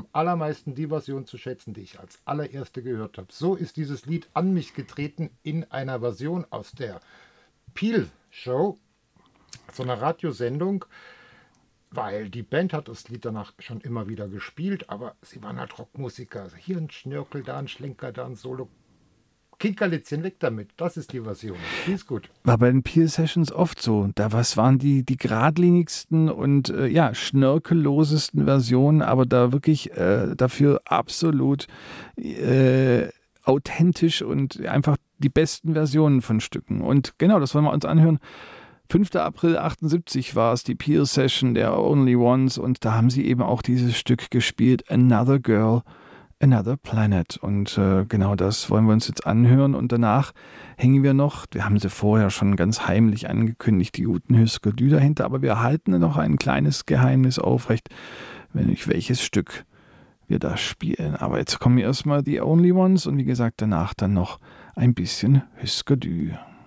allermeisten die Version zu schätzen, die ich als allererste gehört habe. So ist dieses Lied an mich getreten in einer Version aus der Peel Show, so einer Radiosendung, weil die Band hat das Lied danach schon immer wieder gespielt, aber sie waren halt Rockmusiker. Also hier ein Schnörkel, da ein Schlenker, da ein Solo. Kinkerlitzchen, weg damit. Das ist die Version. Die ist gut. War bei den Peel Sessions oft so. Was waren die geradlinigsten und schnörkellosesten Versionen, aber da wirklich dafür absolut authentisch und einfach die besten Versionen von Stücken. Und genau, das wollen wir uns anhören. 5. April 78 war es, die Peel Session der Only Ones, und da haben sie eben auch dieses Stück gespielt, Another Girl, Another Planet. Und genau das wollen wir uns jetzt anhören. Und danach hängen wir noch, wir haben sie vorher schon ganz heimlich angekündigt, die Uten Hüsker-Dü dahinter, aber wir halten noch ein kleines Geheimnis aufrecht, welches Stück wir da spielen. Aber jetzt kommen erstmal die Only Ones und wie gesagt, danach dann noch ein bisschen Hüsker-Dü.